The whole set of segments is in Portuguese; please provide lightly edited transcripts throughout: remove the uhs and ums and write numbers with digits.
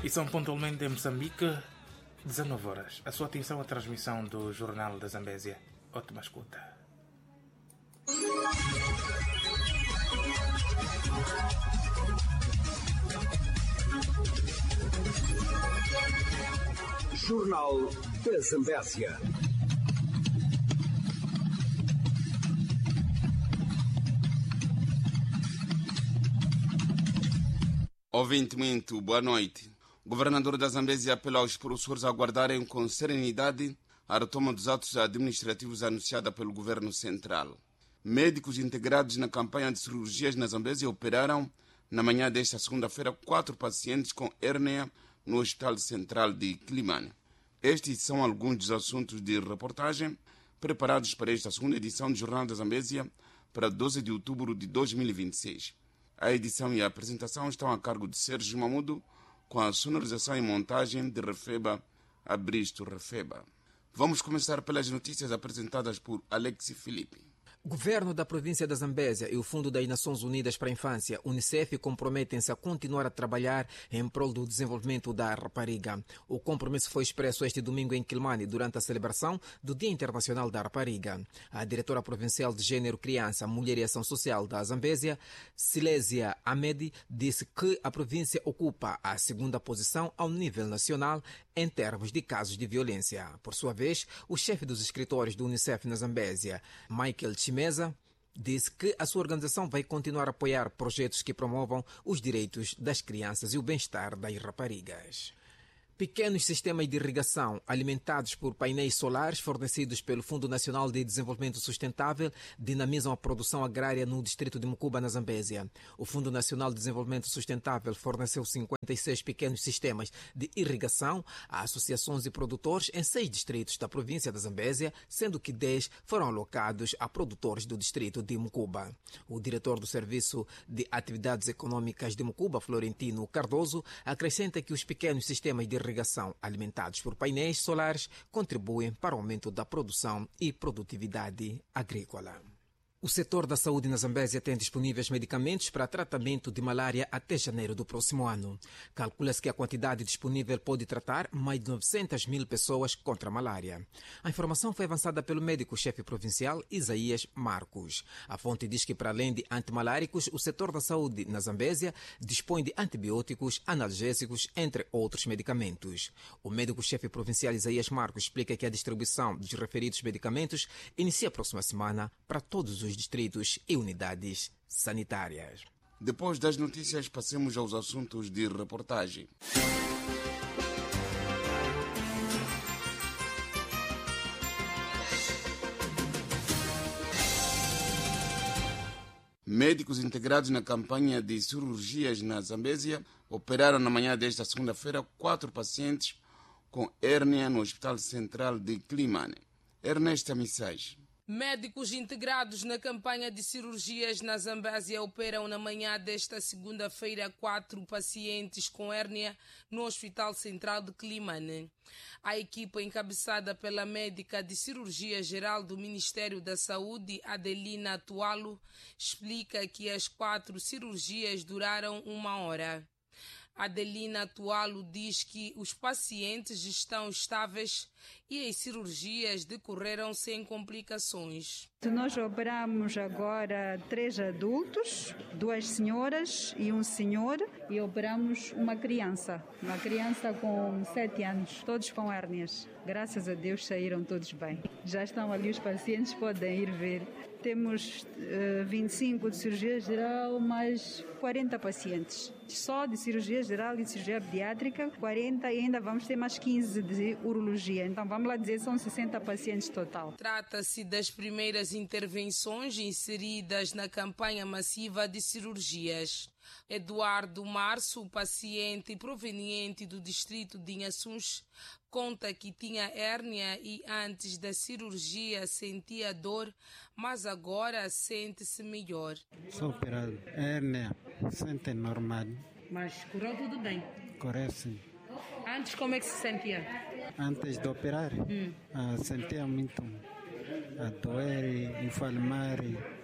E são pontualmente em Moçambique, 19 horas. A sua atenção à transmissão do Jornal da Zambésia. Ótima escuta. Jornal da Zambésia. Ouvinte muito, boa noite. O governador da Zambésia apela aos professores a aguardarem com serenidade a retoma dos atos administrativos anunciada pelo governo central. Médicos integrados na campanha de cirurgias na Zambésia operaram, na manhã desta segunda-feira, 4 pacientes com hérnia no Hospital Central de Quilimane. Estes são alguns dos assuntos de reportagem preparados para esta segunda edição do Jornal da Zambésia para 12 de outubro de 2026. A edição e a apresentação estão a cargo de Sérgio Mamudo, com a sonorização e montagem de Refeba Abristo Refeba. Vamos começar pelas notícias apresentadas por Alexi Felipe. O governo da província da Zambésia e o Fundo das Nações Unidas para a Infância, UNICEF, comprometem-se a continuar a trabalhar em prol do desenvolvimento da rapariga. O compromisso foi expresso este domingo em Quilimane durante a celebração do Dia Internacional da Rapariga. A diretora provincial de Gênero, Criança, Mulher e Ação Social da Zambésia, Silésia Ahmed, disse que a província ocupa a segunda posição ao nível nacional em termos de casos de violência. Por sua vez, o chefe dos escritórios do UNICEF na Zambésia, Michael Chimeza, disse que a sua organização vai continuar a apoiar projetos que promovam os direitos das crianças e o bem-estar das raparigas. Pequenos sistemas de irrigação alimentados por painéis solares fornecidos pelo Fundo Nacional de Desenvolvimento Sustentável dinamizam a produção agrária no distrito de Mucuba, na Zambésia. O Fundo Nacional de Desenvolvimento Sustentável forneceu 56 pequenos sistemas de irrigação a associações e produtores em 6 distritos da província da Zambésia, sendo que 10 foram alocados a produtores do distrito de Mucuba. O diretor do Serviço de Atividades Econômicas de Mucuba, Florentino Cardoso, acrescenta que os pequenos sistemas de irrigação alimentados por painéis solares contribuem para o aumento da produção e produtividade agrícola. O setor da saúde na Zambésia tem disponíveis medicamentos para tratamento de malária até janeiro do próximo ano. Calcula-se que a quantidade disponível pode tratar mais de 900 mil pessoas contra a malária. A informação foi avançada pelo médico-chefe provincial Isaías Marcos. A fonte diz que, para além de antimaláricos, o setor da saúde na Zambésia dispõe de antibióticos, analgésicos, entre outros medicamentos. O médico-chefe provincial Isaías Marcos explica que a distribuição dos referidos medicamentos inicia a próxima semana para todos os distritos e unidades sanitárias. Depois das notícias, passemos aos assuntos de reportagem. Médicos integrados na campanha de cirurgias na Zambésia operaram na manhã desta segunda-feira 4 pacientes com hérnia no Hospital Central de Quilimane. Ernesta Missage. Médicos integrados na campanha de cirurgias na Zambésia operam na manhã desta segunda-feira 4 pacientes com hérnia no Hospital Central de Quilimane. A equipa, encabeçada pela médica de cirurgia geral do Ministério da Saúde, Adelina Tualo, explica que as 4 cirurgias duraram 1 hora. Adelina Tualo diz que os pacientes estão estáveis e as cirurgias decorreram sem complicações. Nós operamos agora 3 adultos, 2 senhoras e 1 senhor, e operamos uma criança com 7 anos, todos com hérnias. Graças a Deus saíram todos bem. Já estão ali os pacientes, podem ir ver. Temos 25 de cirurgia geral, mais 40 pacientes. Só de cirurgia geral e de cirurgia pediátrica, 40, e ainda vamos ter mais 15 de urologia. Então, vamos lá dizer, são 60 pacientes total. Trata-se das primeiras intervenções inseridas na campanha massiva de cirurgias. Eduardo Março, paciente proveniente do distrito de Inhaçuns, conta que tinha hérnia e antes da cirurgia sentia dor, mas agora sente-se melhor. Sou operado. Hérnia, sente normal. Mas correu tudo bem? Correu sim. Antes como é que se sentia? Antes de operar, sentia muito a doer, inflamar,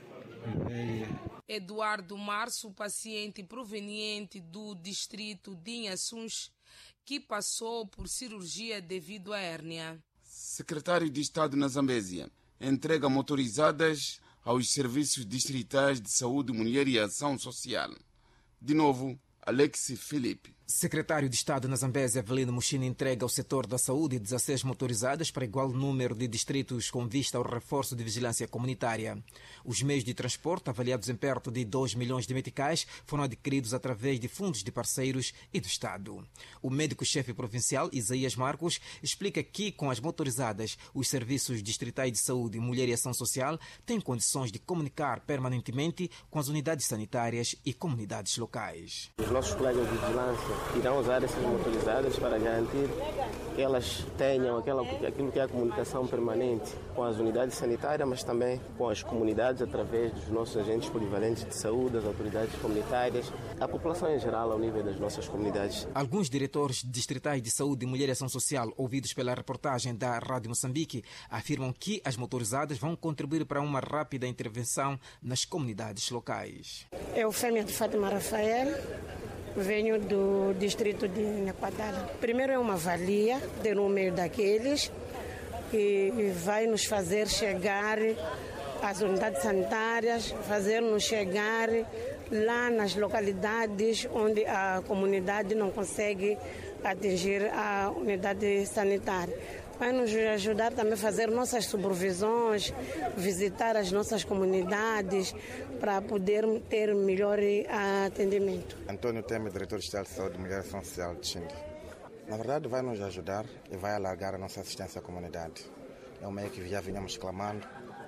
Eduardo Março, paciente proveniente do distrito de Inhaçuns, que passou por cirurgia devido à hérnia. Secretário de Estado na Zambésia entrega motorizadas aos serviços distritais de saúde, mulher e ação social. De novo, Alex Felipe. Secretário de Estado na Zambésia, Avelino Mushina, entrega ao setor da saúde 16 motorizadas para igual número de distritos com vista ao reforço de vigilância comunitária. Os meios de transporte, avaliados em perto de 2 milhões de meticais, foram adquiridos através de fundos de parceiros e do Estado. O médico-chefe provincial, Isaías Marcos, explica que, com as motorizadas, os serviços distritais de saúde, mulher e ação social têm condições de comunicar permanentemente com as unidades sanitárias e comunidades locais. Os nossos colegas de vigilância irão usar essas motorizadas para garantir que elas tenham aquilo que é a comunicação permanente com as unidades sanitárias, mas também com as comunidades através dos nossos agentes polivalentes de saúde, as autoridades comunitárias, a população em geral ao nível das nossas comunidades. Alguns diretores distritais de saúde, mulher e ação social, ouvidos pela reportagem da Rádio Moçambique, afirmam que as motorizadas vão contribuir para uma rápida intervenção nas comunidades locais. Eu, Fêmea de Fátima Rafael, venho do distrito de Nequadala. Primeiro é uma valia de número daqueles que vai nos fazer chegar às unidades sanitárias, fazer-nos chegar lá nas localidades onde a comunidade não consegue atingir a unidade sanitária. Vai nos ajudar também a fazer nossas supervisões, visitar as nossas comunidades para poder ter melhor atendimento. Antônio Temer, diretor de Saúde e Mulher e Ação Social de Xindi. Na verdade, vai nos ajudar e vai alargar a nossa assistência à comunidade. É um meio que já vinhamos clamando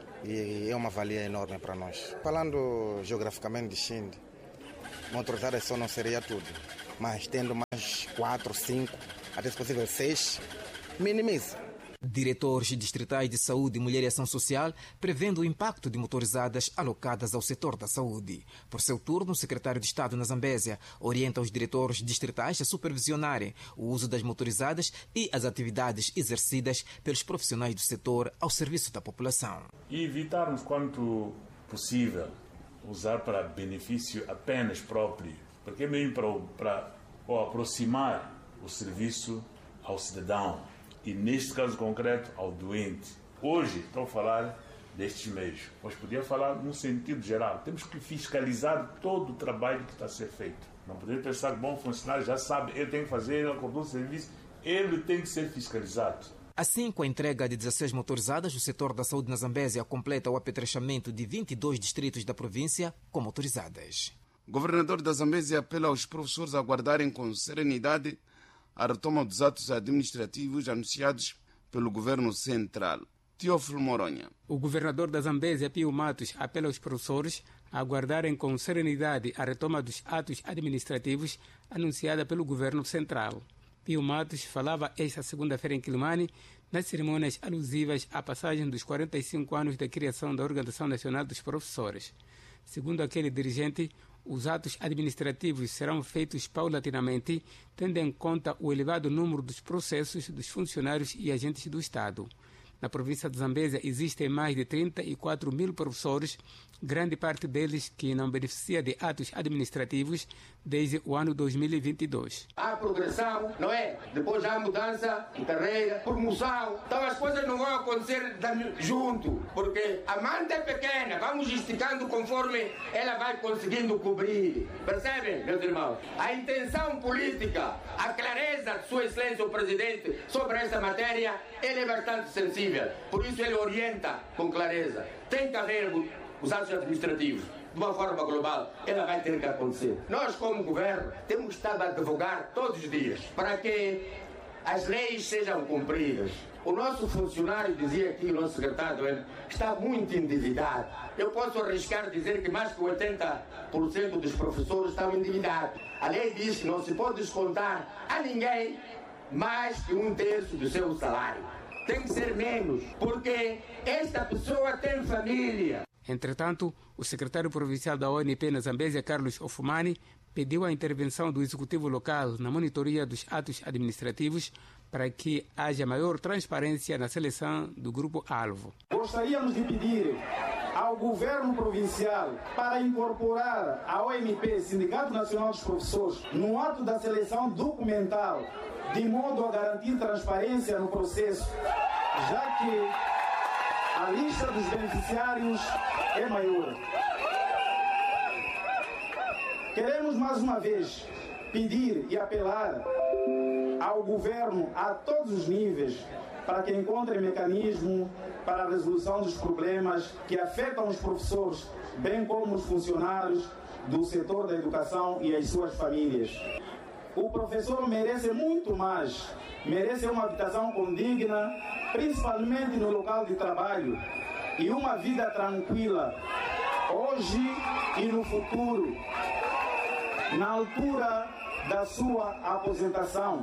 e é uma valia enorme para nós. Falando geograficamente de Xindi, motorizadas só não seria tudo, mas tendo mais 4, 5, até se possível 6, minimiza. Diretores distritais de saúde, mulher e ação social prevendo o impacto de motorizadas alocadas ao setor da saúde. Por seu turno, o secretário de Estado na Zambésia orienta os diretores distritais a supervisionarem o uso das motorizadas e as atividades exercidas pelos profissionais do setor ao serviço da população. E evitarmos, quanto possível, usar para benefício apenas próprio, porque é mesmo para aproximar o serviço ao cidadão. E neste caso concreto, ao doente. Hoje estou a falar destes meios, mas podia falar num sentido geral. Temos que fiscalizar todo o trabalho que está a ser feito. Não podemos pensar que bom funcionário já sabe, ele tem que fazer, ele acordou o serviço, ele tem que ser fiscalizado. Assim, com a entrega de 16 motorizadas, o setor da saúde na Zambésia completa o apetrechamento de 22 distritos da província com motorizadas. O governador da Zambésia apela aos professores a aguardarem com serenidade a retoma dos atos administrativos anunciados pelo governo central. Teófilo Moronha. O governador da Zambésia, Pio Matos, apela aos professores a aguardarem com serenidade a retoma dos atos administrativos anunciada pelo governo central. Pio Matos falava esta segunda-feira em Quilimane nas cerimônias alusivas à passagem dos 45 anos da criação da Organização Nacional dos Professores. Segundo aquele dirigente, os atos administrativos serão feitos paulatinamente, tendo em conta o elevado número dos processos dos funcionários e agentes do Estado. Na província de Zambésia existem mais de 34 mil professores, grande parte deles que não beneficia de atos administrativos desde o ano 2022. Há progressão, não é? Depois há mudança de carreira, promoção. Então as coisas não vão acontecer junto, porque a manta é pequena, vamos esticando conforme ela vai conseguindo cobrir. Percebem, meus irmãos? A intenção política, a clareza de Sua Excelência o Presidente sobre esta matéria, ele é bastante sensível. Por isso ele orienta com clareza. Tem que haver os atos administrativos de uma forma global. Ela vai ter que acontecer. Nós, como governo, temos estado a advogar todos os dias para que as leis sejam cumpridas. O nosso funcionário, dizia aqui o nosso secretário, está muito endividado. Eu posso arriscar dizer que mais que 80% dos professores estão endividados. A lei diz que não se pode descontar a ninguém mais que 1/3 do seu salário. Tem que ser menos, porque esta pessoa tem família. Entretanto, o secretário provincial da ONP na Zambésia, Carlos Ofumani, pediu a intervenção do executivo local na monitoria dos atos administrativos para que haja maior transparência na seleção do grupo-alvo. Gostaríamos de pedir ao ao governo provincial para incorporar a ONP, Sindicato Nacional dos Professores, no ato da seleção documental, de modo a garantir transparência no processo, já que a lista dos beneficiários é maior. Queremos mais uma vez pedir e apelar ao governo a todos os níveis para que encontre mecanismo para a resolução dos problemas que afetam os professores, bem como os funcionários do setor da educação e as suas famílias. O professor merece muito mais, merece uma habitação condigna, principalmente no local de trabalho, e uma vida tranquila, hoje e no futuro, na altura da sua aposentação.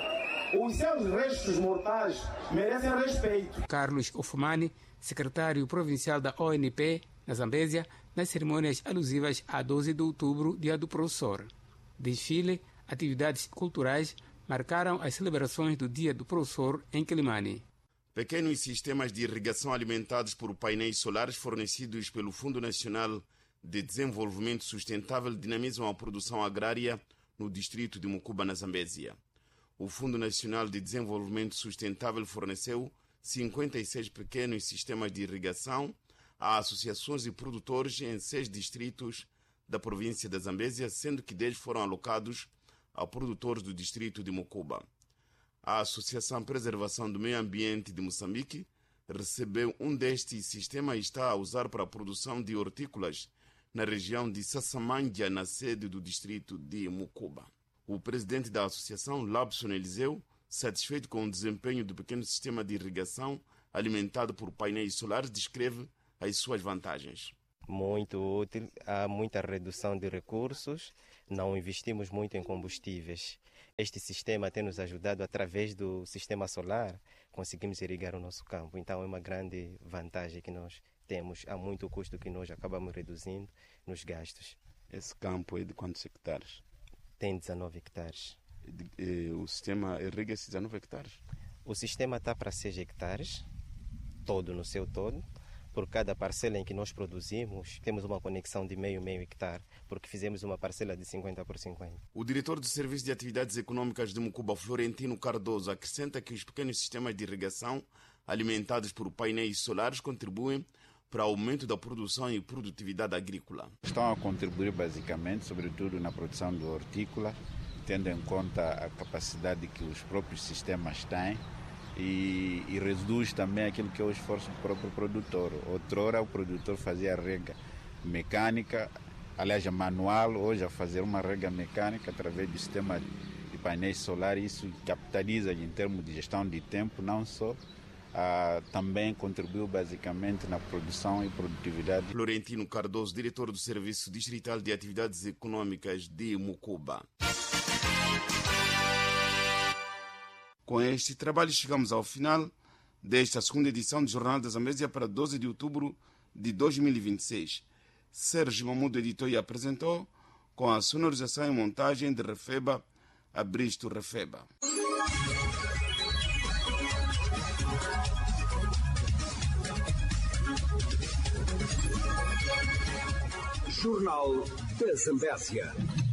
Os seus restos mortais merecem respeito. Carlos Ofumani, secretário provincial da ONP na Zambésia, nas cerimônias alusivas a 12 de outubro, dia do professor. Desfile, atividades culturais marcaram as celebrações do Dia do Professor em Quelimane. Pequenos sistemas de irrigação alimentados por painéis solares fornecidos pelo Fundo Nacional de Desenvolvimento Sustentável dinamizam a produção agrária no distrito de Mucuba, na Zambésia. O Fundo Nacional de Desenvolvimento Sustentável forneceu 56 pequenos sistemas de irrigação a associações e produtores em 6 distritos da província da Zambésia, sendo que 10 foram alocados a produtores do distrito de Mucuba. A Associação Preservação do Meio Ambiente de Moçambique recebeu um destes sistemas e está a usar para a produção de hortícolas na região de Sassamândia, na sede do distrito de Mucuba. O presidente da associação, Labson Eliseu, satisfeito com o desempenho do pequeno sistema de irrigação alimentado por painéis solares, descreve as suas vantagens. Muito útil, há muita redução de recursos, não investimos muito em combustíveis. Este sistema tem nos ajudado, através do sistema solar, conseguimos irrigar o nosso campo. Então é uma grande vantagem que nós temos. Há muito custo que nós acabamos reduzindo nos gastos. Esse campo é de quantos hectares? Tem 19 hectares. O sistema irriga esses 19 hectares? O sistema está para 6 hectares, todo no seu todo. Por cada parcela em que nós produzimos, temos uma conexão de meio hectare, porque fizemos uma parcela de 50 por 50. O diretor do Serviço de Atividades Econômicas de Mucuba, Florentino Cardoso, acrescenta que os pequenos sistemas de irrigação alimentados por painéis solares contribuem para o aumento da produção e produtividade agrícola. Estão a contribuir basicamente, sobretudo na produção de hortícola, tendo em conta a capacidade que os próprios sistemas têm e reduz também aquilo que é o esforço do próprio produtor. Outrora o produtor fazia a rega mecânica, aliás manual, hoje a fazer uma rega mecânica através do sistema de painéis solares. Isso capitaliza em termos de gestão de tempo, não só, também contribuiu basicamente na produção e produtividade. Florentino Cardoso, diretor do Serviço Distrital de Atividades Econômicas de Mucuba. Com este trabalho chegamos ao final desta segunda edição do Jornal da Zambésia para 12 de outubro de 2026. Sérgio Mamudo editou e apresentou, com a sonorização e montagem de Refeba Abristo Refeba. Jornal da Zambésia.